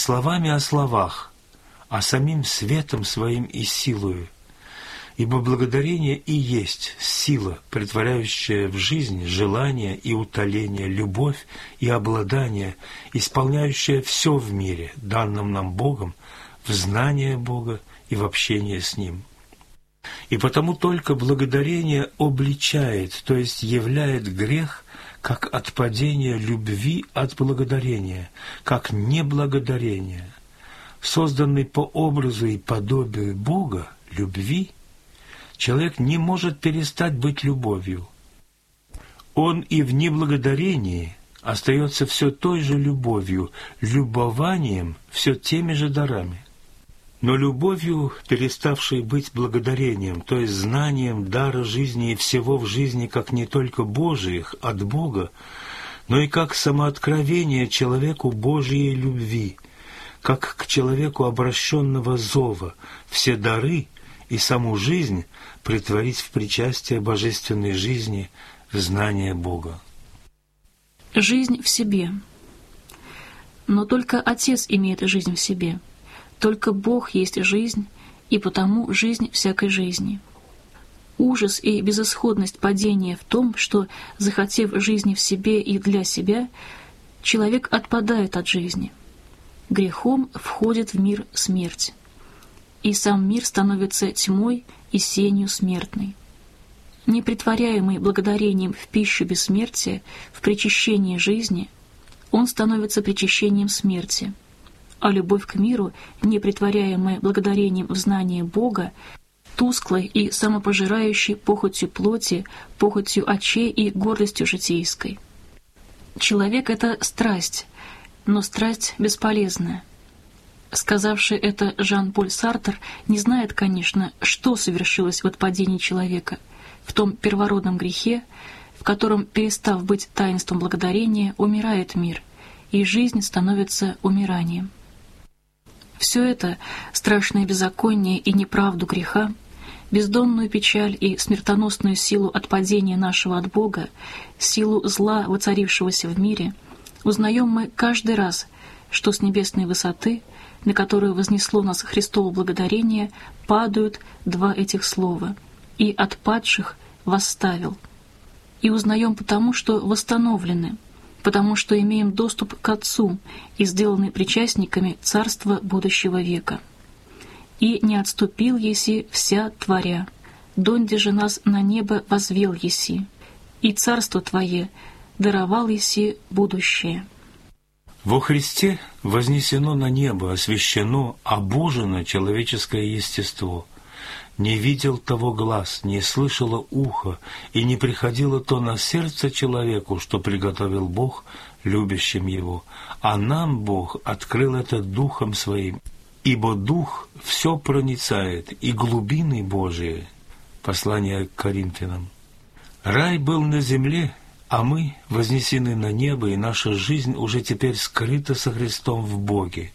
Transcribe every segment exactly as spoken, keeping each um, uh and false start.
словами о словах, а самим светом своим и силою. Ибо благодарение и есть сила, претворяющая в жизнь желание и утоление, любовь и обладание, исполняющая все в мире, данном нам Богом, в знание Бога и в общение с Ним. И потому только благодарение обличает, то есть являет грех, как отпадение любви от благодарения, как неблагодарение. Созданный по образу и подобию Бога, любви, человек не может перестать быть любовью. Он и в неблагодарении остается все той же любовью, любованием все теми же дарами. Но любовью, переставшей быть благодарением, то есть знанием дара жизни и всего в жизни, как не только Божиих, от Бога, но и как самооткровение человеку Божьей любви, как к человеку обращенного зова, все дары и саму жизнь претворить в причастие божественной жизни, в знание Бога. Жизнь в себе. Но только Отец имеет жизнь в себе. Только Бог есть жизнь, и потому жизнь всякой жизни. Ужас и безысходность падения в том, что, захотев жизни в себе и для себя, человек отпадает от жизни. Грехом входит в мир смерть, и сам мир становится тьмой и сенью смертной. Непретворяемый благодарением в пищу бессмертия, в причащении жизни, он становится причащением смерти, а любовь к миру, не притворяемая благодарением в знание Бога, тусклой и самопожирающей похотью плоти, похотью очей и гордостью житейской. Человек — это страсть, но страсть бесполезная. Сказавший это Жан-Поль Сартр не знает, конечно, что совершилось в отпадении человека, в том первородном грехе, в котором, перестав быть таинством благодарения, умирает мир, и жизнь становится умиранием. Все это — страшное беззаконие и неправду греха, бездонную печаль и смертоносную силу отпадения нашего от Бога, силу зла, воцарившегося в мире, узнаем мы каждый раз, что с небесной высоты, на которую вознесло нас Христово благодарение, падают два этих слова: «и от падших восставил». И узнаем потому, что восстановлены, потому что имеем доступ к Отцу и сделаны причастниками Царства будущего века. «И не отступил еси вся творя, донде же нас на небо возвел еси, и Царство Твое даровал еси будущее». Во Христе вознесено на небо, освящено, обожено человеческое естество. Не видел того глаз, не слышало ухо, и не приходило то на сердце человеку, что приготовил Бог любящим его. А нам Бог открыл это Духом Своим, ибо Дух все проницает, и глубины Божии. Послание к Коринфянам. Рай был на земле, а мы вознесены на небо, и наша жизнь уже теперь скрыта со Христом в Боге.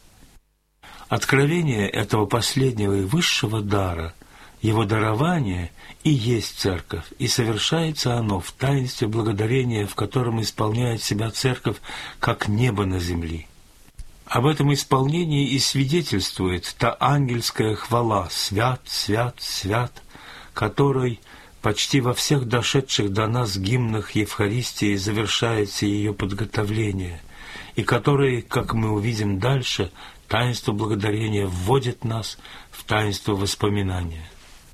Откровение этого последнего и высшего дара, его дарование и есть Церковь, и совершается оно в таинстве благодарения, в котором исполняет себя Церковь, как небо на земли. Об этом исполнении и свидетельствует та ангельская хвала «Свят, свят, свят», которой почти во всех дошедших до нас гимнах Евхаристии завершается ее подготовление, и которой, как мы увидим дальше, таинство благодарения вводит нас в таинство воспоминания.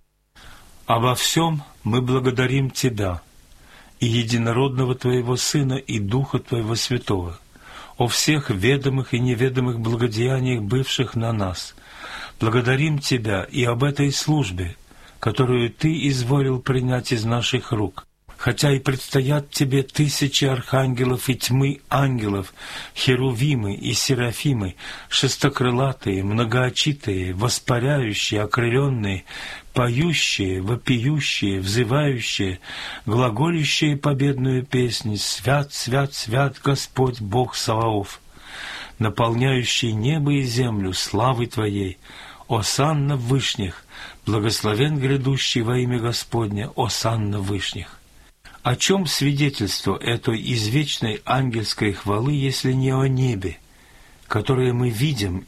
«Обо всем мы благодарим Тебя, и единородного Твоего Сына, и Духа Твоего Святого, о всех ведомых и неведомых благодеяниях, бывших на нас. Благодарим Тебя и об этой службе, которую Ты изволил принять из наших рук, хотя и предстоят Тебе тысячи архангелов и тьмы ангелов, херувимы и серафимы, шестокрылатые, многоочитые, воспаряющие, окрыленные, поющие, вопиющие, взывающие, глаголющие победную песнь «Свят, свят, свят Господь Бог Саваоф», наполняющий небо и землю славой Твоей, осанна в вышних, благословен грядущий во имя Господня, осанна в вышних. О чем свидетельство этой извечной ангельской хвалы, если не о небе, которое мы видим